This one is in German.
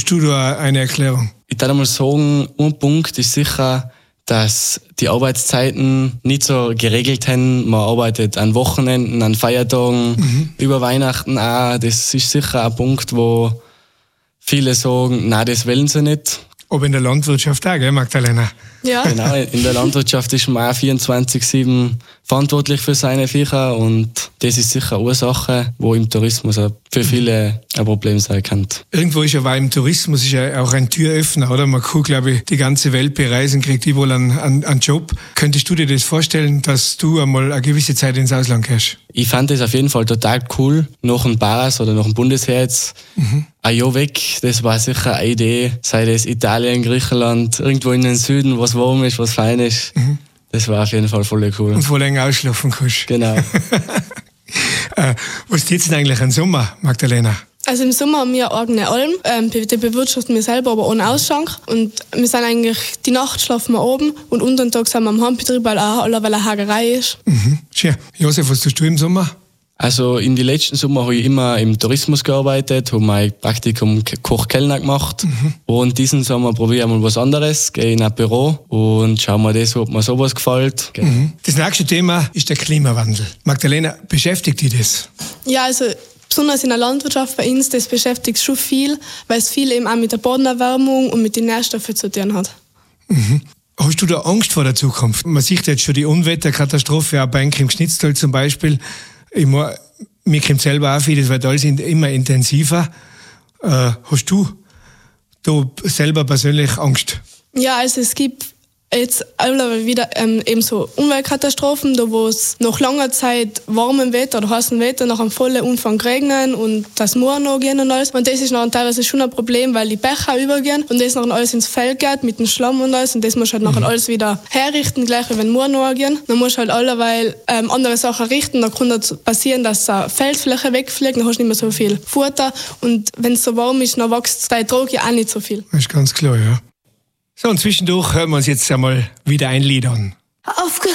Hast du da eine Erklärung? Ich würde mal sagen, ein Punkt ist sicher, dass die Arbeitszeiten nicht so geregelt haben. Man arbeitet an Wochenenden, an Feiertagen, über Weihnachten auch. Das ist sicher ein Punkt, wo viele sagen, nein, das wollen sie nicht. Aber in der Landwirtschaft auch, gell, Magdalena? Ja. Genau, in der Landwirtschaft ist man auch 24/7 verantwortlich für seine Viecher und das ist sicher eine Ursache, wo im Tourismus auch für viele ein Problem sein kann. Irgendwo ist aber im Tourismus ist ja auch ein Türöffner, oder? Man kann, glaube ich, die ganze Welt bereisen, kriegt überall einen Job. Könntest du dir das vorstellen, dass du einmal eine gewisse Zeit ins Ausland gehst? Ich fand das auf jeden Fall total cool, nach dem Paras oder nach dem Bundesheer jetzt ein Jahr weg. Das war sicher eine Idee, sei das Italien, Griechenland, irgendwo in den Süden, was warm ist, was fein ist. Das war auf jeden Fall voll cool. Und wo länger ausschlafen kannst. Genau. Was tut denn eigentlich im Sommer, Magdalena? Also im Sommer haben wir eine eigene Alm, die bewirtschaften wir selber, aber ohne Ausschank. Und wir sind eigentlich, die Nacht schlafen wir oben und unter den Tag sind wir am Heimbetrieb, weil eine Hagerei ist. Schön. Josef, was tust du im Sommer? Also in den letzten Sommer habe ich immer im Tourismus gearbeitet, habe mein Praktikum Koch-Kellner gemacht. Und diesen Sommer probiere ich mal was anderes, gehe in ein Büro und schaue mir das, ob mir sowas gefällt. Das nächste Thema ist der Klimawandel. Magdalena, beschäftigt dich das? Ja, also besonders in der Landwirtschaft bei uns, das beschäftigt schon viel, weil es viel eben auch mit der Bodenerwärmung und mit den Nährstoffen zu tun hat. Hast du da Angst vor der Zukunft? Man sieht jetzt schon die Unwetterkatastrophe, auch bei Enk im Schnitztal zum Beispiel. Ich meine, mir kommt selber auch viel, das wird alles immer intensiver. Hast du da selber persönlich Angst? Ja, also es gibt jetzt alle wieder eben so Umweltkatastrophen, da wo es nach langer Zeit warmem Wetter oder heißem Wetter nach einem vollen Umfang regnen und das Moor noch gehen und alles. Und das ist noch teilweise schon ein Problem, weil die Bäche übergehen und das noch alles ins Feld geht mit dem Schlamm und alles. Und das muss halt nachher alles wieder herrichten, gleich wie wenn Moor noch gehen. Dann musst du halt allerweil andere Sachen richten. Da kann das passieren, dass eine Feldfläche wegfliegt, dann hast du nicht mehr so viel Futter. Und wenn es so warm ist, dann wächst dein Trog ja auch nicht so viel. Das ist ganz klar, ja. So, und zwischendurch hören wir uns jetzt einmal wieder ein Lied an.